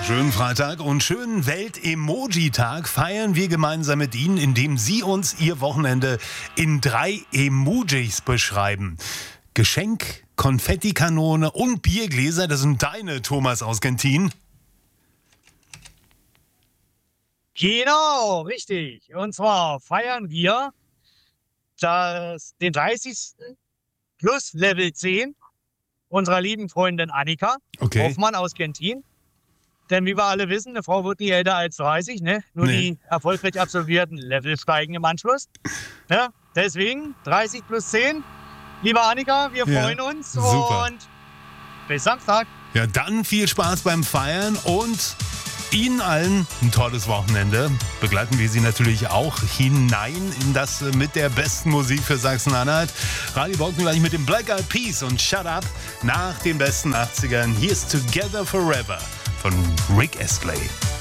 Schönen Freitag und schönen Welt-Emoji-Tag feiern wir gemeinsam mit Ihnen, indem Sie uns Ihr Wochenende in 3 Emojis beschreiben. Geschenk, Konfettikanone und Biergläser, das sind deine, Thomas aus Gentin. Genau, richtig. Und zwar feiern wir den 30. plus Level 10 unserer lieben Freundin Annika Hoffmann aus Gentin. Denn wie wir alle wissen, eine Frau wird nie älter als 30, ne? Nur die erfolgreich absolvierten Level steigen im Anschluss. Ne? Deswegen 30 plus 10. Liebe Annika, wir freuen uns super. Und bis Samstag. Ja, dann viel Spaß beim Feiern und Ihnen allen ein tolles Wochenende. Begleiten wir Sie natürlich auch hinein in das mit der besten Musik für Sachsen-Anhalt. Radio Bocken gleich mit dem Black Eyed Peas und Shut Up nach den besten 80ern. Hier ist Together Forever von Rick Astley.